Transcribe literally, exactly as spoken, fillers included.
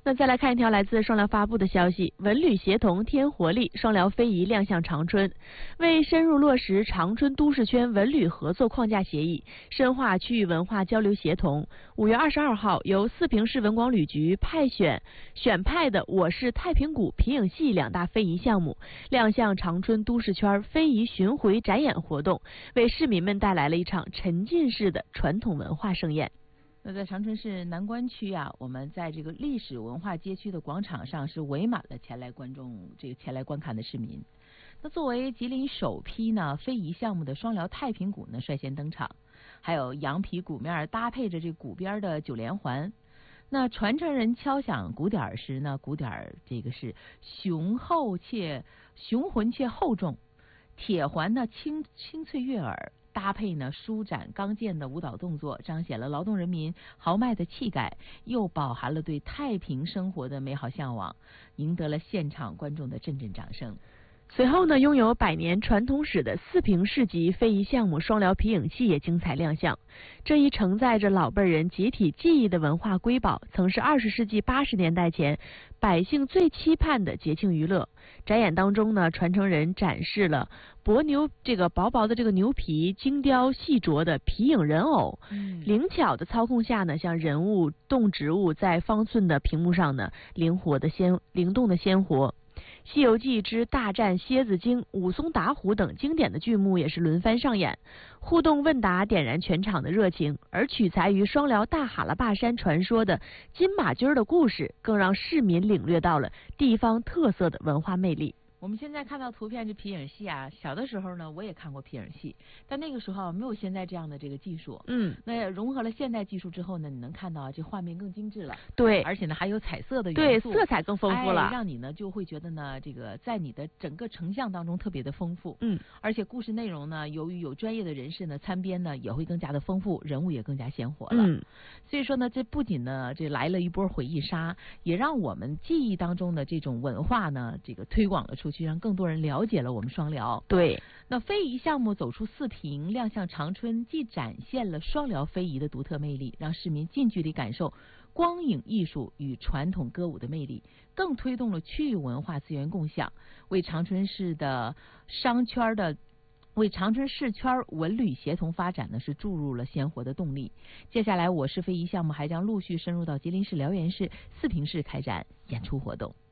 那再来看一条来自双辽发布的消息，文旅协同添活力，双辽非遗亮相长春。为深入落实长春都市圈文旅合作框架协议，深化区域文化交流协同，五月二十二号由四平市文广旅局派选选派的我市太平谷皮影戏两大非遗项目亮相长春都市圈非遗巡回展演活动，为市民们带来了一场沉浸式的传统文化盛宴。 那在长春市南关区啊，我们在这个历史文化街区的广场上是围满了前来观众这个前来观看的市民。那作为吉林首批呢非遗项目的双辽太平鼓呢率先登场，还有羊皮鼓面搭配着这鼓边的九连环。那传承人敲响鼓点时呢，鼓点这个是雄厚且雄浑且厚重，铁环呢清清脆悦耳。搭配呢舒展刚健的舞蹈动作，彰显了劳动人民豪迈的气概，又饱含了对太平生活的美好向往，赢得了现场观众的阵阵掌声。 随后呢，拥有百年传统史的四平市级非遗项目双辽皮影戏也精彩亮相。这一承载着老辈人集体记忆的文化瑰宝，曾是二十世纪八十年代前百姓最期盼的节庆娱乐。展演当中呢，传承人展示了薄牛这个薄薄的这个牛皮精雕细琢的皮影人偶，嗯、灵巧的操控下呢，像人物动植物在方寸的屏幕上呢，灵活的鲜灵动的鲜活。《西游记之大战蝎子精》、武松打虎等经典的剧目也是轮番上演，互动问答点燃全场的热情，而取材于双辽大哈拉坝山传说的金马驹的故事，更让市民领略到了地方特色的文化魅力。 我们现在看到图片，这皮影戏啊，小的时候呢，我也看过皮影戏，但那个时候没有现在这样的这个技术。嗯，那融合了现代技术之后呢，你能看到这画面更精致了。 对， 而且呢还有彩色的元素， 对，色彩更丰富了， 哎、让你呢就会觉得呢，这个在你的整个成像当中特别的丰富。 嗯， 而且故事内容呢，由于有专业的人士呢参编呢，也会更加的丰富，人物也更加鲜活了。 嗯， 所以说呢，这不仅呢这来了一波回忆杀，也让我们记忆当中的这种文化呢，这个推广了出去，让更多人了解了我们双辽。 对， 那非遗项目走出四平，亮相长春，既展现了双辽非遗的独特魅力，让市民近距离感受光影艺术与传统歌舞的魅力，更推动了区域文化资源共享，为长春市的商圈的为长春市圈文旅协同发展呢是注入了鲜活的动力。接下来，我市非遗项目还将陆续深入到吉林市辽源市、四平市开展演出活动。